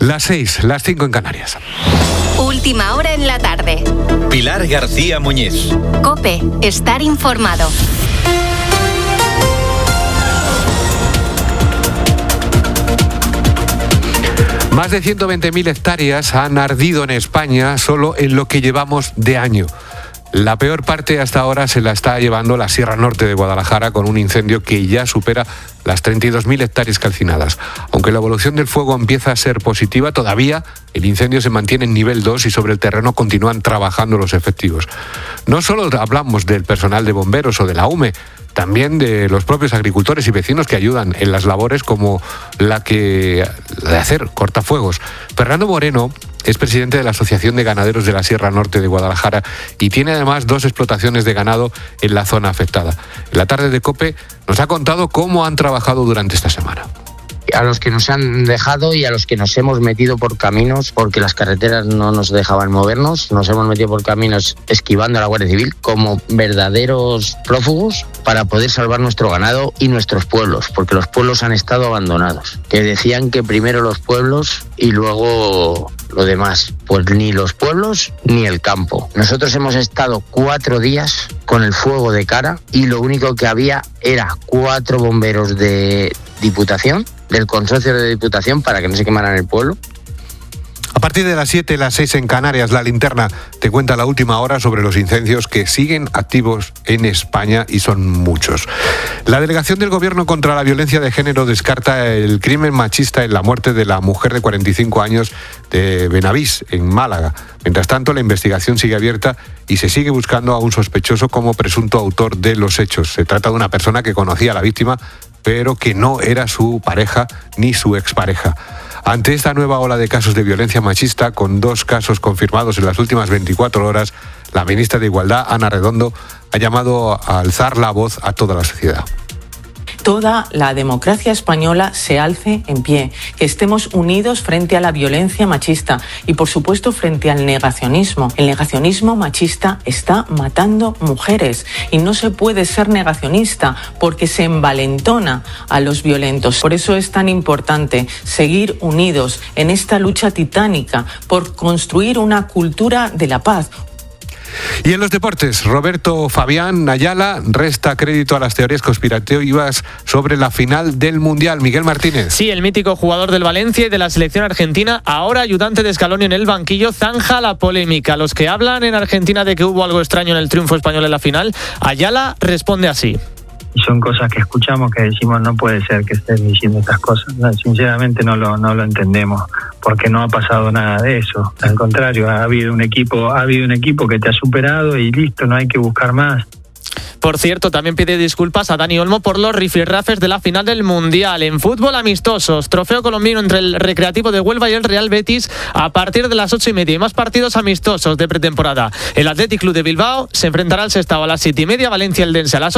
Las 6, las 5 en Canarias. Última hora en la tarde. Pilar García Muñiz. COPE, estar informado. Más de 120.000 hectáreas han ardido en España solo en lo que llevamos de año. La peor parte hasta ahora se la está llevando la Sierra Norte de Guadalajara, con un incendio que ya supera las 32.000 hectáreas calcinadas. Aunque la evolución del fuego empieza a ser positiva, todavía el incendio se mantiene en nivel 2 y sobre el terreno continúan trabajando los efectivos. No solo hablamos del personal de bomberos o de la UME, también de los propios agricultores y vecinos que ayudan en las labores como la de hacer cortafuegos. Fernando Moreno es presidente de la Asociación de Ganaderos de la Sierra Norte de Guadalajara y tiene además 2 explotaciones de ganado en la zona afectada. En la tarde de COPE nos ha contado cómo han trabajado durante esta semana. A los que nos han dejado y a los que nos hemos metido por caminos porque las carreteras no nos dejaban movernos, nos hemos metido por caminos esquivando a la Guardia Civil como verdaderos prófugos para poder salvar nuestro ganado y nuestros pueblos, porque los pueblos han estado abandonados. Que decían que primero los pueblos y luego lo demás. Pues ni los pueblos ni el campo. Nosotros hemos estado 4 días con el fuego de cara y lo único que había era 4 bomberos de Diputación, del consorcio de Diputación, para que no se quemaran el pueblo. A partir de las 7, las 6 en Canarias, La Linterna te cuenta la última hora sobre los incendios que siguen activos en España y son muchos. La delegación del Gobierno contra la violencia de género descarta el crimen machista en la muerte de la mujer de 45 años de Benavís, en Málaga. Mientras tanto, la investigación sigue abierta y se sigue buscando a un sospechoso como presunto autor de los hechos. Se trata de una persona que conocía a la víctima, pero que no era su pareja ni su expareja. Ante esta nueva ola de casos de violencia machista, con 2 casos confirmados en las últimas 24 horas, la ministra de Igualdad, Ana Redondo, ha llamado a alzar la voz a toda la sociedad. Toda la democracia española se alce en pie, que estemos unidos frente a la violencia machista y, por supuesto, frente al negacionismo. El negacionismo machista está matando mujeres y no se puede ser negacionista porque se envalentona a los violentos. Por eso es tan importante seguir unidos en esta lucha titánica por construir una cultura de la paz. Y en los deportes, Roberto Fabián Ayala resta crédito a las teorías conspirativas sobre la final del Mundial. Miguel Martínez. Sí, el mítico jugador del Valencia y de la selección argentina, ahora ayudante de Scaloni en el banquillo, zanja la polémica. Los que hablan en Argentina de que hubo algo extraño en el triunfo español en la final, Ayala responde así. Y son cosas que escuchamos que decimos no puede ser que estén diciendo estas cosas. No, sinceramente no lo entendemos, porque no ha pasado nada de eso. Al contrario, ha habido un equipo que te ha superado y listo, no hay que buscar más. Por cierto, también pide disculpas a Dani Olmo por los rifirrafes de la final del Mundial. En fútbol, amistosos, trofeo colombiano entre el Recreativo de Huelva y el Real Betis a partir de las 8:30 y más partidos amistosos de pretemporada. El Athletic Club de Bilbao se enfrentará al Sestao a las 7:30, Valencia Eldense a las 8.